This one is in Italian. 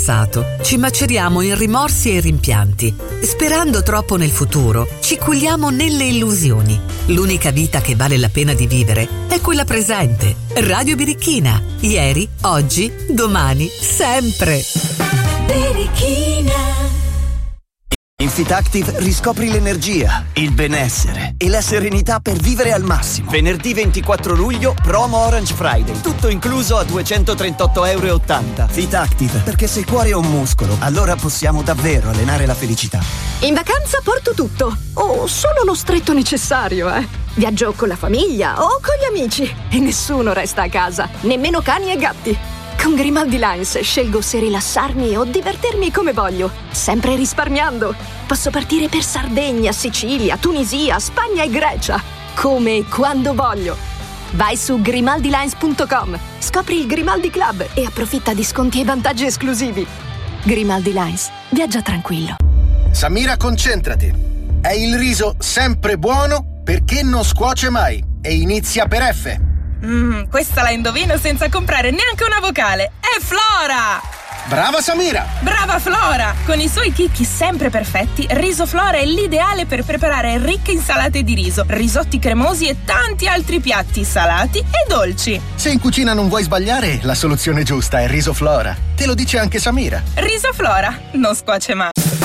Ci maceriamo in rimorsi e rimpianti. Sperando troppo nel futuro, ci culiamo nelle illusioni. L'unica vita che vale la pena di vivere è quella presente. Radio Birichina. Ieri, oggi, domani, sempre. Birichina. In Fitactive riscopri l'energia, il benessere e la serenità per vivere al massimo. Venerdì 24 luglio, promo Orange Friday. Tutto incluso a €238,80. Fitactive, perché se il cuore è un muscolo, allora possiamo davvero allenare la felicità. In vacanza porto tutto, o solo lo stretto necessario, Viaggio con la famiglia o con gli amici e nessuno resta a casa, nemmeno cani e gatti. Con Grimaldi Lines scelgo se rilassarmi o divertirmi come voglio, sempre risparmiando. Posso partire per Sardegna, Sicilia, Tunisia, Spagna e Grecia, come e quando voglio. Vai su grimaldilines.com, scopri il Grimaldi Club e approfitta di sconti e vantaggi esclusivi. Grimaldi Lines, viaggia tranquillo. Samira, concentrati. È il riso sempre buono perché non scuoce mai e inizia per F. Questa la indovino senza comprare neanche una vocale. È Flora! Brava Samira! Brava Flora! Con i suoi chicchi sempre perfetti, Riso Flora è l'ideale per preparare ricche insalate di riso, risotti cremosi e tanti altri piatti salati e dolci. Se in cucina non vuoi sbagliare, la soluzione giusta è Riso Flora. Te lo dice anche Samira. Riso Flora, non scuoce mai.